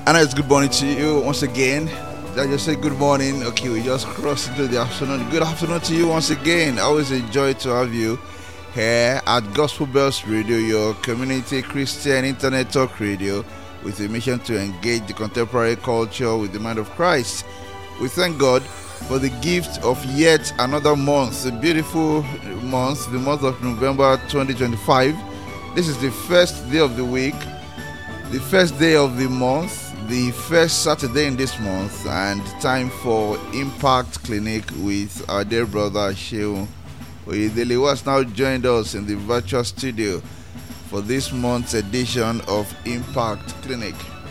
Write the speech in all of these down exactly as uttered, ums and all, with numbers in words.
Anna, it's good morning to you once again. Did I just say good morning? Okay, we just crossed into the afternoon. Good afternoon to you once again. I always enjoy to have you here at Gospel Bells Radio, your community Christian internet talk radio with a mission to engage the contemporary culture with the mind of Christ. We thank God for the gift of yet another month, a beautiful month, the month of November twenty twenty-five. This is the first day of the week, the first day of the month, the first Saturday in this month, and time for Impact Clinic with our dear brother Shehu Oyedele, who has now joined us in the virtual studio for this month's edition of Impact Clinic.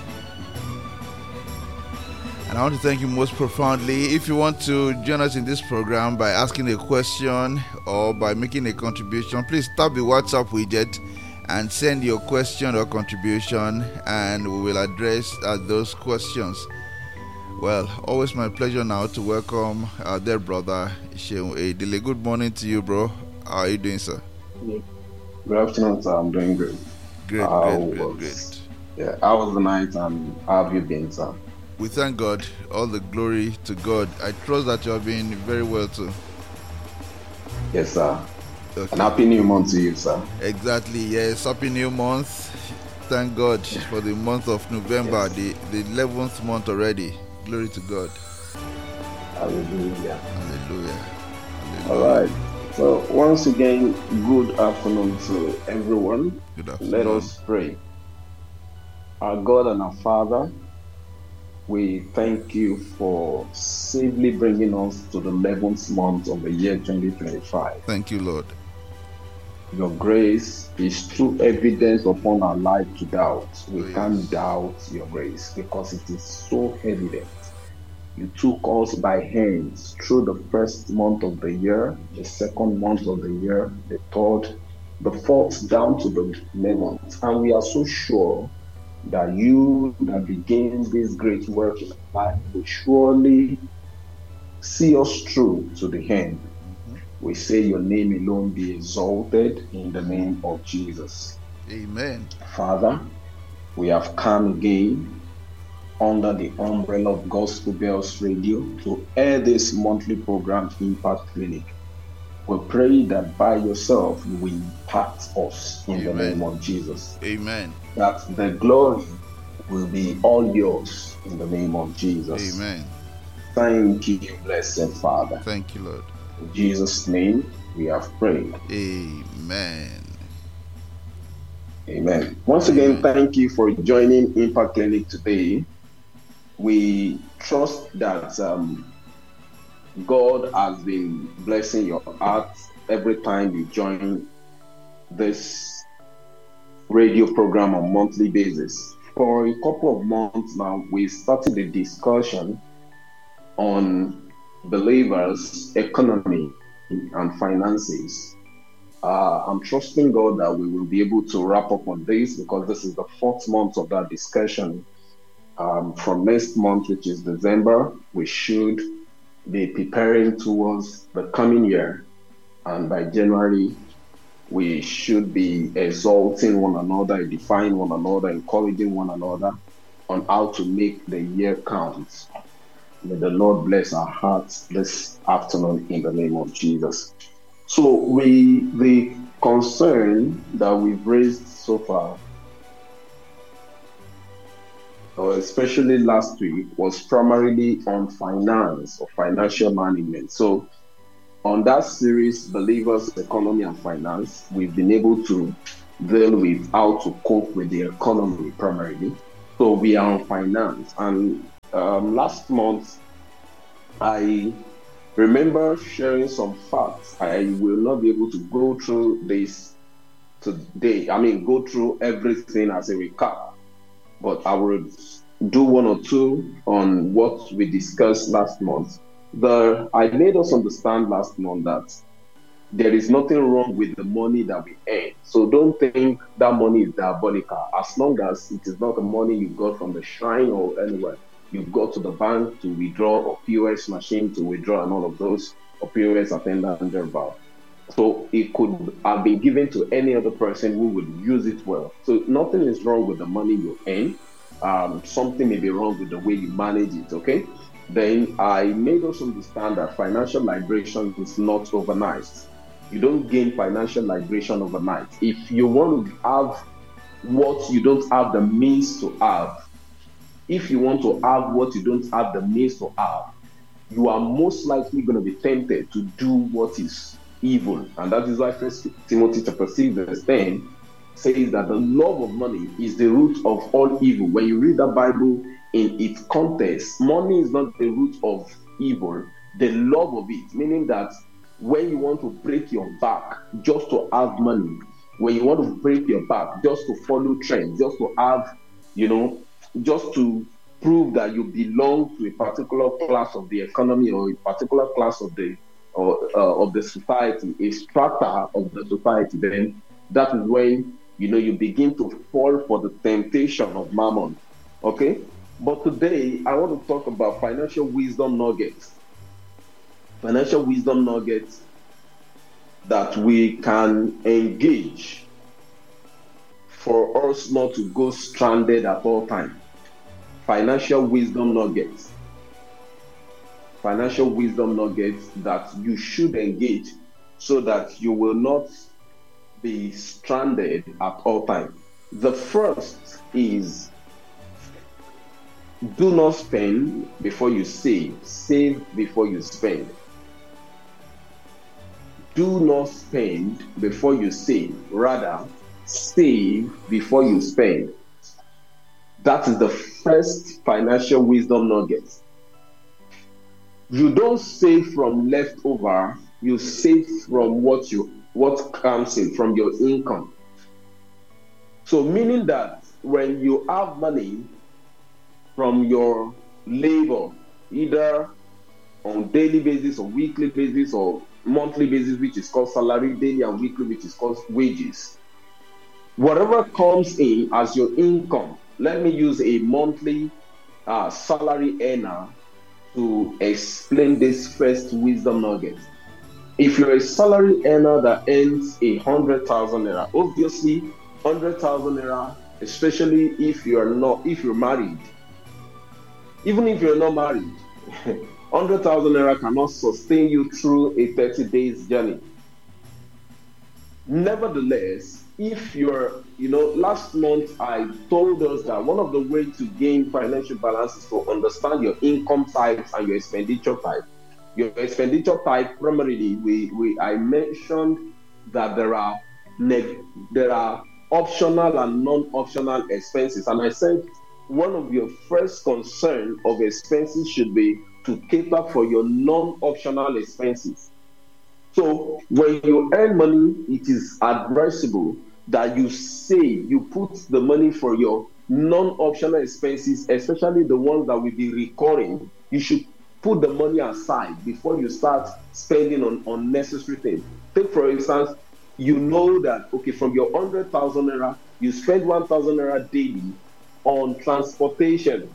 And I want to thank you most profoundly. If you want to join us in this program by asking a question or by making a contribution, please tap the WhatsApp widget and send your question or contribution, and we will address uh, those questions. Well, always my pleasure now to welcome our dear brother Shehu Oyedele. Good morning to you, bro. How are you doing, sir? Good afternoon, sir. I'm doing good. Great, How great, great, was- great. Yeah, how was the night and how have you been, sir? We thank God. All the glory to God. I trust that you have been very well too. Yes, sir. Okay. And happy new month to you, sir. Exactly. Yes. Happy new month. Thank God for the month of November, Yes. the the eleventh month already. Glory to God. Hallelujah. Hallelujah. Hallelujah. All right. So once again, good afternoon to everyone. Good afternoon. Let us pray. Our God and our Father, we thank you for safely bringing us to the eleventh month of the year twenty twenty-five. Thank you, Lord. Your grace is true evidence upon our life to doubt. We Yes. can't doubt your grace because it is so evident. You took us by hands through the first month of the year, the second month of the year, the third, the fourth, down to the eleventh. And we are so sure that you that begins this great work in our life will surely see us through to the end. We say your name alone be exalted in the name of Jesus. Amen. Father, we have come again under the umbrella of Gospel Bells Radio to air this monthly program, Impact Clinic. We pray that by yourself you will impact us in the Amen. name of Jesus. Amen. That the glory will be all yours in the name of Jesus. Amen. Thank you, blessed Father. Thank you, Lord. In Jesus' name we have prayed. Amen. Amen. Once again, thank you for joining Impact Clinic today. We trust that um, God has been blessing your heart every time you join this radio program on a monthly basis. For a couple of months now, we started a discussion on believers' economy and finances. Uh, I'm trusting God that we will be able to wrap up on this because this is the fourth month of that discussion. Um, from next month, which is December, we should be preparing towards the coming year. And by January, we should be exalting one another, edifying one another, encouraging one another on how to make the year count. May the Lord bless our hearts this afternoon in the name of Jesus. So we, the concern that we've raised so far, or especially last week, was primarily on finance or financial management. So on that series, Believers, Economy and Finance, we've been able to deal with how to cope with the economy primarily. So we are on finance. And um, last month, I remember sharing some facts. I will not be able to go through this today. I mean, go through everything as a recap, but I will do one or two on what we discussed last month. The I made us understand last month that there is nothing wrong with the money that we earn. So don't think that money is diabolical. As long as it is not the money you got from the shrine or anywhere, you go to the bank to withdraw, or P O S machine to withdraw, and all of those, or P O S attendant and thereabout. So it could have been given to any other person who would use it well. So nothing is wrong with the money you earn. um, something may be wrong with the way you manage it, okay? Then I made us understand that financial liberation is not overnight. You don't gain financial liberation overnight. If you want to have what you don't have the means to have, if you want to have what you don't have the means to have, you are most likely going to be tempted to do what is evil. And that is why First Timothy chapter six verse ten says that the love of money is the root of all evil. When you read the Bible in its context, money is not the root of evil, the love of it, meaning that when you want to break your back just to have money, when you want to break your back just to follow trends, just to have, you know, just to prove that you belong to a particular class of the economy or a particular class of the or uh, of the society, a strata of the society, then that is when, you know, you begin to fall for the temptation of mammon. Okay? But today I want to talk about financial wisdom nuggets. Financial wisdom nuggets that we can engage for us not to go stranded at all times. Financial wisdom nuggets. Financial wisdom nuggets that you should engage so that you will not be stranded at all times. The first is, do not spend before you save. Save before you spend. Do not spend before you save. Rather, save before you spend. That is the first financial wisdom nugget. You don't save from leftover, you save from what you what comes in from your income. So meaning that when you have money from your labor, either on daily basis or weekly basis or monthly basis, which is called salary, daily and weekly, which is called wages, whatever comes in as your income, let me use a monthly uh, salary earner to explain this first wisdom nugget. If you're a salary earner that earns a hundred thousand naira, obviously hundred thousand naira, especially if you're not, if you're married, even if you're not married, hundred thousand naira cannot sustain you through a thirty days journey. Nevertheless, if you're, you know, last month I told us that one of the ways to gain financial balance is to understand your income types and your expenditure type. Your expenditure type, primarily, we, we I mentioned that there are neg- there are optional and non-optional expenses, and I said one of your first concern of expenses should be to cater for your non-optional expenses. So when you earn money, it is advisable that you save, you put the money for your non-optional expenses, especially the ones that will be recurring. You should put the money aside before you start spending on unnecessary things. Take, for instance, you know that, okay, from your one hundred thousand naira, you spend one thousand naira daily on transportation.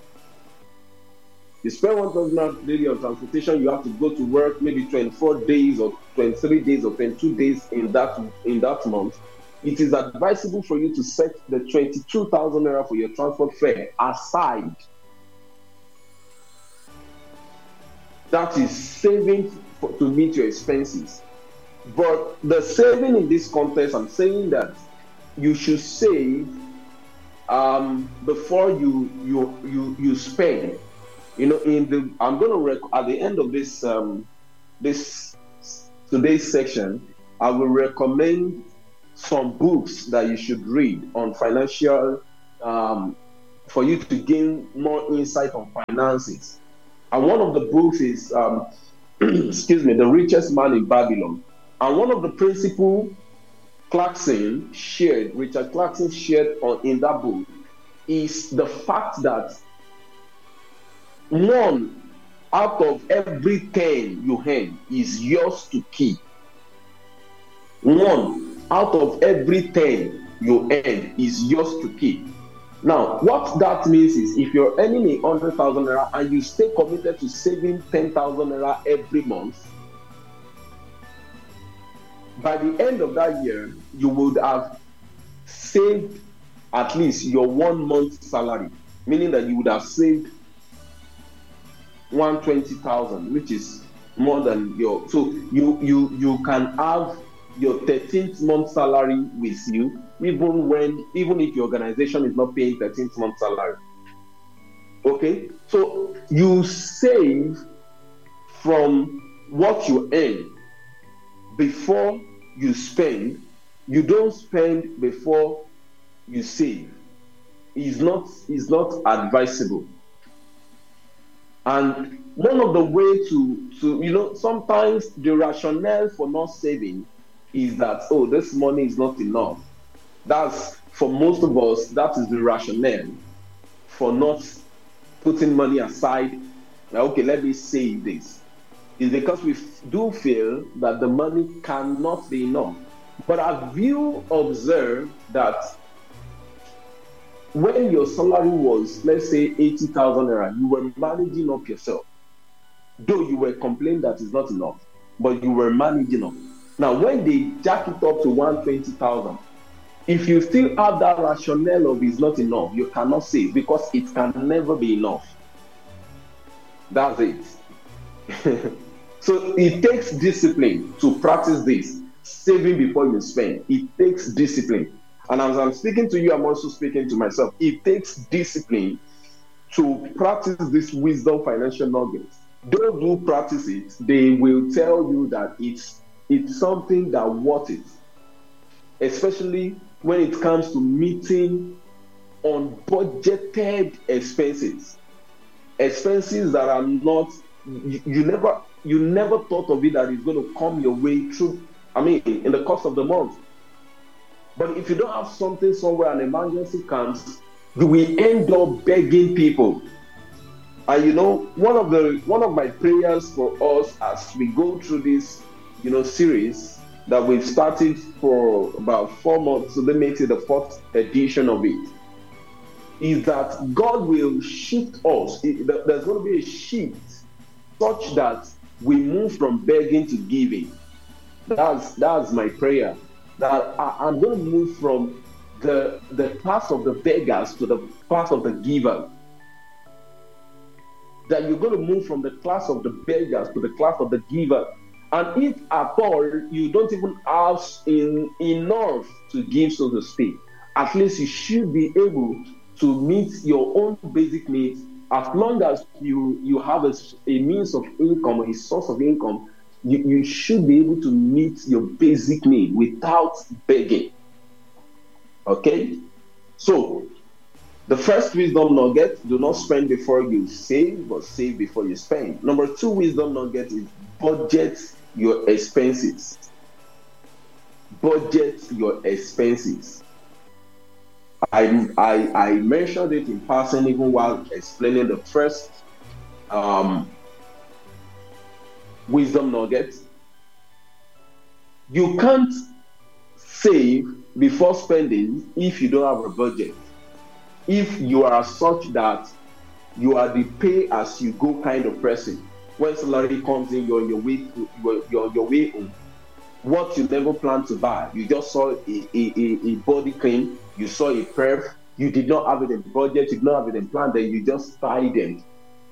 You spend one thousand naira daily on transportation, you have to go to work maybe twenty-four days or twenty-three days or twenty-two days in that in that month. It is advisable for you to set the twenty-two thousand naira for your transport fare aside. That is saving for, to meet your expenses. But the saving in this context, I'm saying that you should save um, before you you you you spend. You know, in the I'm going to rec- at the end of this um, this today's section, I will recommend some books that you should read on financial um, for you to gain more insight on finances. And one of the books is, um, excuse me, The Richest Man in Babylon. And one of the principles Clarkson shared, Richard Clarkson shared on, in that book, is the fact that one out of every ten you earn is yours to keep. One out of every ten you earn is yours to keep. Now, what that means is if you're earning a hundred thousand naira and you stay committed to saving ten thousand naira every month, by the end of that year, you would have saved at least your one month salary, meaning that you would have saved one hundred twenty thousand, which is more than your, so you you you can have your thirteenth month salary with you, even when even if your organization is not paying thirteenth month salary. Okay, so you save from what you earn before you spend. You don't spend before you save. Is not is not advisable. And one of the way to to you know sometimes the rationale for not saving is that, oh, this money is not enough. That's, for most of us, that is the rationale for not putting money aside. Like, okay, let me save this. Is because we do feel that the money cannot be enough. But have you observed that when your salary was, let's say, eighty thousand naira, you were managing up yourself? Though you were complaining that it's not enough, but you were managing up. Now, when they jack it up to one hundred twenty thousand, if you still have that rationale of it's not enough, you cannot save, because it can never be enough. That's it. So it takes discipline to practice this, saving before you spend. It takes discipline. And as I'm speaking to you, I'm also speaking to myself. It takes discipline to practice this wisdom financial nuggets. Those who practice it, they will tell you that it's it's something that worth it, especially when it comes to meeting unbudgeted expenses, expenses that are not, you, you never you never thought of it that it's going to come your way through, I mean, in the course of the month. But if you don't have something somewhere, an emergency comes, you will end up begging people. And you know, one of the one of my prayers for us as we go through this, you know, series that we've started for about four months, so that makes it the fourth edition of it, is that God will shift us. There's going to be a shift such that we move from begging to giving. That's that's my prayer. That I, I'm going to move from the the class of the beggars to the class of the givers. That you're going to move from the class of the beggars to the class of the givers. And if at all you don't even have in, enough to give, so to speak, at least you should be able to meet your own basic needs. As long as you, you have a, a means of income, a source of income, you, you should be able to meet your basic need without begging. Okay? So, the first wisdom nugget, do not spend before you save, but save before you spend. Number two wisdom nugget is budget your expenses. Budget your expenses. I, I, I mentioned it in passing even while explaining the first um, wisdom nugget. You can't save before spending if you don't have a budget. If you are such that you are the pay as you go kind of person, when salary comes in, you're on your way to, you're, you're on your way home. What you never planned to buy, you just saw a, a, a, a body cream, you saw a perf, you did not have it in budget, you did not have it in plan, then you just buy them.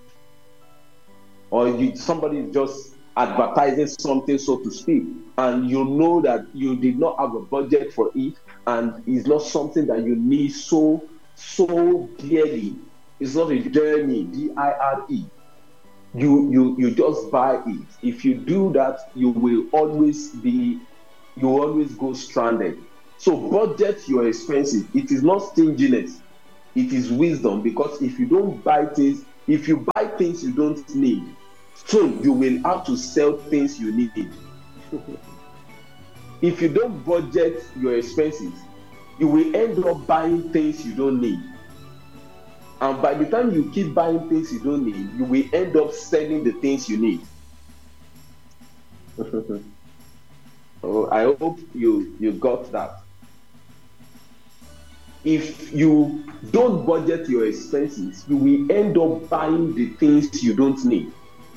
Or you, somebody is just advertising something, so to speak, and you know that you did not have a budget for it, and it's not something that you need so so dearly. It's not a journey, D I R E. You, you, you just buy it. If you do that, you will always be, you will always go stranded. So budget your expenses. It is not stinginess. It is wisdom, because if you don't buy things, if you buy things you don't need, soon you will have to sell things you need. If you don't budget your expenses, you will end up buying things you don't need. And by the time you keep buying things you don't need, you will end up selling the things you need. Oh, I hope you, you got that. If you don't budget your expenses, you will end up buying the things you don't need.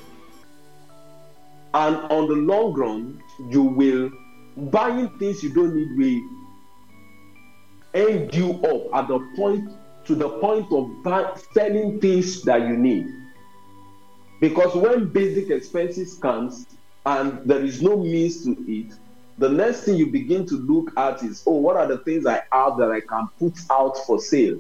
And on the long run, you will, buying things you don't need will end you up at the point to the point of buy, selling things that you need. Because when basic expenses comes and there is no means to it, the next thing you begin to look at is, oh, what are the things I have that I can put out for sale?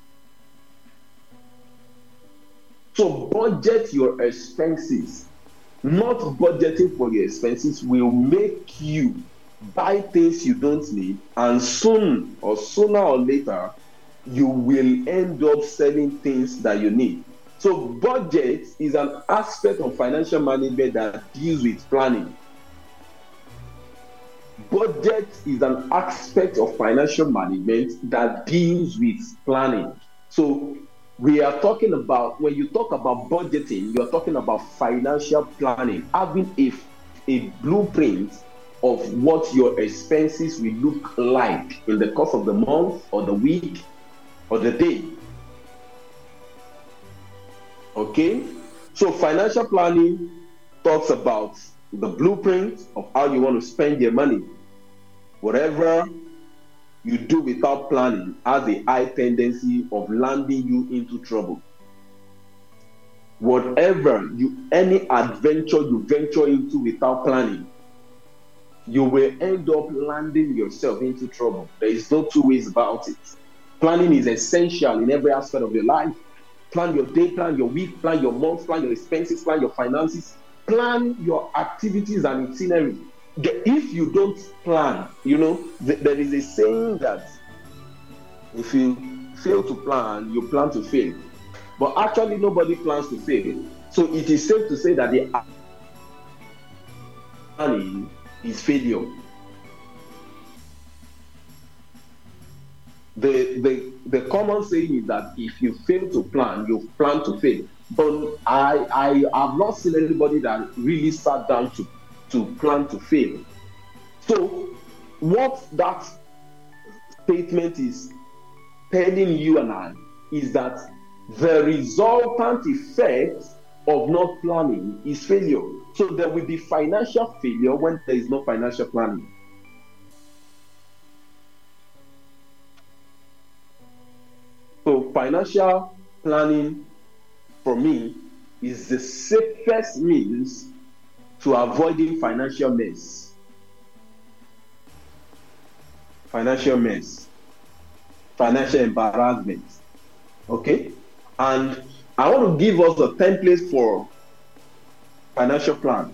So budget your expenses. Not budgeting for your expenses will make you buy things you don't need, and soon or sooner or later, you will end up selling things that you need. So budget is an aspect of financial management that deals with planning. Budget is an aspect of financial management that deals with planning. So we are talking about, when you talk about budgeting, you're talking about financial planning, having a, a blueprint of what your expenses will look like in the course of the month or the week or the day. Okay? So financial planning talks about the blueprint of how you want to spend your money. Whatever you do without planning has a high tendency of landing you into trouble. Whatever you, any adventure you venture into without planning, you will end up landing yourself into trouble. There is no two ways about it. Planning is essential in every aspect of your life. Plan your day, plan your week, plan your month, plan your expenses, plan your finances, plan your activities and itinerary. If you don't plan, you know, th- there is a saying that if you fail to plan, you plan to fail. But actually, nobody plans to fail. So it is safe to say that the planning is failure. The, the, the common saying is that if you fail to plan, you plan to fail. But I, I have not seen anybody that really sat down to to plan to fail. So what that statement is telling you and I is that the resultant effect of not planning is failure. So there will be financial failure when there is no financial planning. So financial planning for me is the safest means to avoiding financial mess. Financial mess. Financial embarrassment. Okay? And I want to give us a template for financial plan.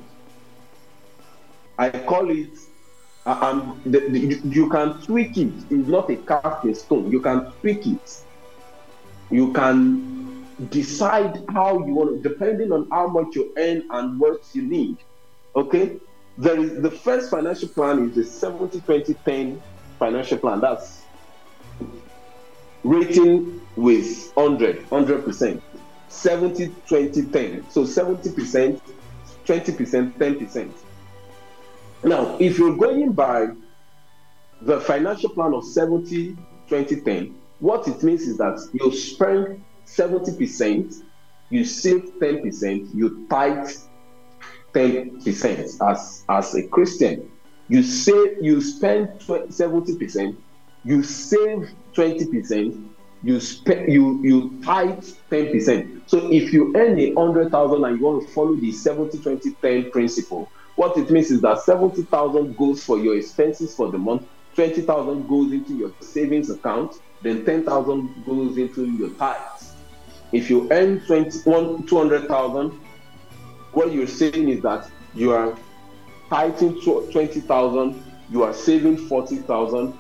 I call it, uh, um, the, the, you, you can tweak it. It's not a cast in stone. You can tweak it. You can decide how you want to, depending on how much you earn and what you need. Okay, there is the first financial plan is the seventy twenty ten financial plan. That's rating with one hundred percent. seventy twenty ten. So seventy percent, twenty percent, ten percent. Now, if you're going by the financial plan of seventy twenty ten, what it means is that you spend seventy percent, you save ten percent, you tithe ten percent as as a Christian. You say you spend seventy percent, you save twenty percent, you spend you you tithe ten percent. So if you earn a hundred thousand and you want to follow the seventy twenty ten principle, what it means is that seventy thousand goes for your expenses for the month, twenty thousand goes into your savings account, then ten thousand goes into your tithes. If you earn twenty-one two hundred thousand, what you're saying is that you are tithing twenty thousand, you are saving forty thousand,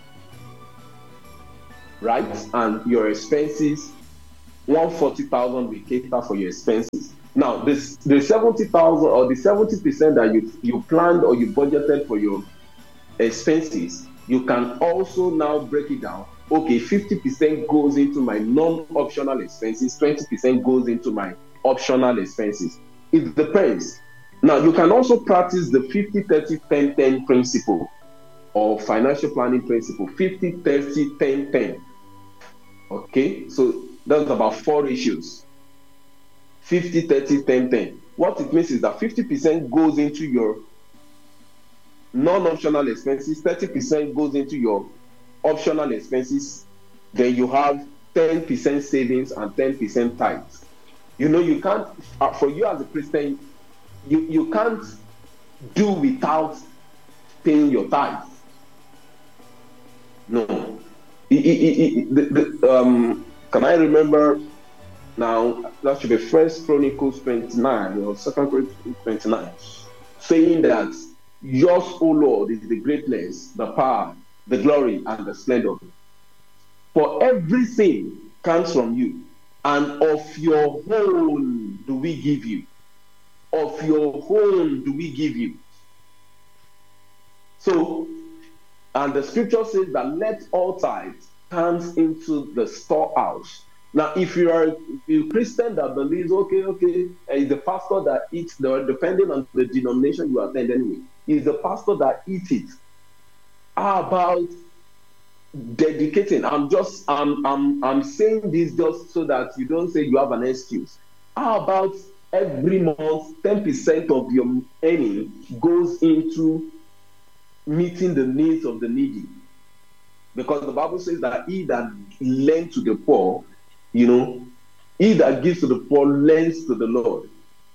right? And your expenses, one hundred forty thousand will cater for your expenses. Now, this the seventy thousand or the seventy percent that you you planned or you budgeted for your expenses, you can also now break it down. Okay, fifty percent goes into my non-optional expenses, twenty percent goes into my optional expenses. It depends. Now, you can also practice the fifty thirty ten ten principle or financial planning principle, fifty thirty ten ten. Okay, so that's about four ratios. fifty thirty ten ten. What it means is that fifty percent goes into your non-optional expenses, thirty percent goes into your optional expenses. Then you have ten percent savings and ten percent tithes. You know, you can't, uh, for you as a Christian, you, you can't do without paying your tithes. No. It, it, it, the, the, um, can I remember now? That should be First Chronicles twenty-nine or Second Chronicles twenty-nine, saying that yours, O Lord, is the greatness, the power, the glory, and the splendor. For everything comes from you, and of your own do we give you. Of your own do we give you. So, and the scripture says that let all tithes comes into the storehouse. Now, if you are a Christian that believes, okay, okay, is the pastor that eats, the, depending on the denomination you attend anyway, is the pastor that eats it. How about dedicating? I'm just, I'm, I'm, I'm saying this just so that you don't say you have an excuse. How about every month, ten percent of your earning goes into meeting the needs of the needy? Because the Bible says that he that lends to the poor, you know, he that gives to the poor lends to the Lord.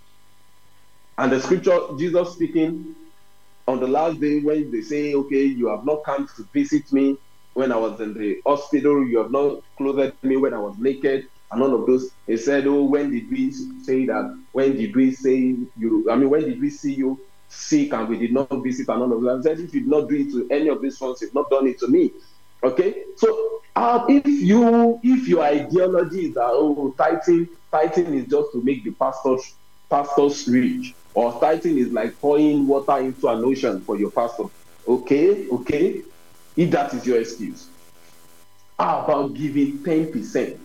And the scripture, Jesus speaking on the last day when they say, okay, you have not come to visit me when I was in the hospital, you have not clothed me when I was naked, and all of those. He said, oh, when did we say that? When did we say you, I mean, when did we see you sick and we did not visit, and all of that? I said, if you did not do it to any of these ones, you've not done it to me. Okay, so uh, if you if your ideology is that oh tithing tithing is just to make the pastors pastors rich, or tithing is like pouring water into an ocean for your pastor, okay, okay, if that is your excuse, how about giving ten percent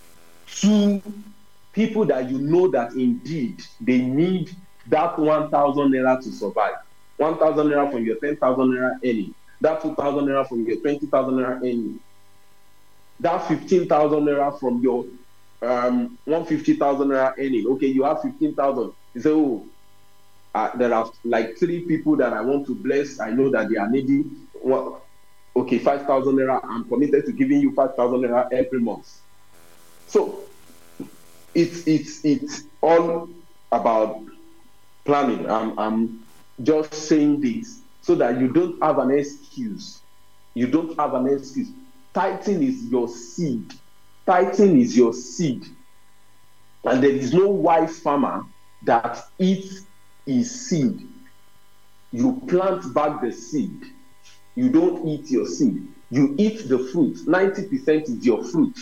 to people that you know that indeed they need that one thousand naira to survive, one thousand naira from your ten thousand naira earning, that two thousand naira from your twenty thousand naira earning, that fifteen thousand naira from your um, one hundred fifty thousand naira earning. Okay, you have fifteen thousand. You say, oh, uh, there are like three people that I want to bless. I know that they are needy. Well, okay, five thousand naira. I'm committed to giving you five thousand naira every month. So it's it's it's all about planning. I'm I'm just saying this so that you don't have an excuse. You don't have an excuse. Tithing is your seed. Tithing is your seed. And there is no wise farmer that eats his seed. You plant back the seed. You don't eat your seed. You eat the fruit. ninety percent is your fruit.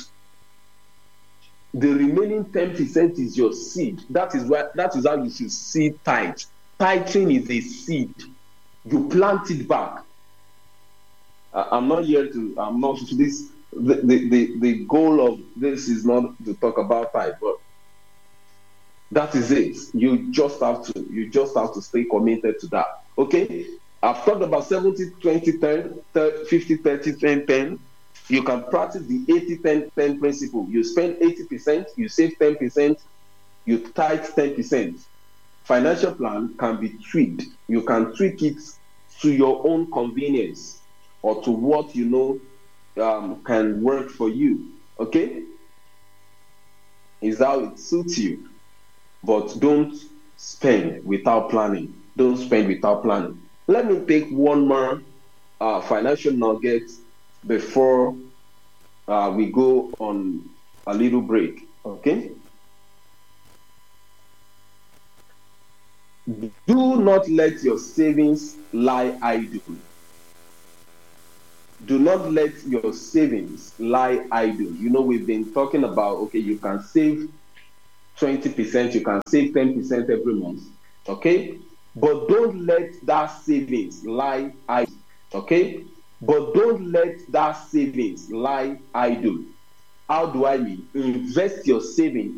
The remaining ten percent is your seed. That is why that is how you should see tithe. Tithing is a seed. You plant it back. I'm not here to, I'm not this, the, the, the, the goal of this is not to talk about tithe, but that is it. You just have to, you just have to stay committed to that. Okay? I've talked about seventy, twenty, ten, fifty, thirty, ten, ten. You can practice the eighty, ten, ten principle. You spend eighty percent, you save ten percent, you tithe ten percent. Financial plan can be tweaked. You can tweak it to your own convenience or to what you know um, can work for you. Okay? Is how it suits you. But don't spend without planning. Don't spend without planning. Let me take one more uh, financial nugget before uh, we go on a little break. Okay? Do not let your savings lie idle. Do not let your savings lie idle. You know, we've been talking about, okay, you can save twenty percent, you can save ten percent every month. Okay? But don't let that savings lie idle. Okay? But don't let that savings lie idle. How do I mean? Invest your savings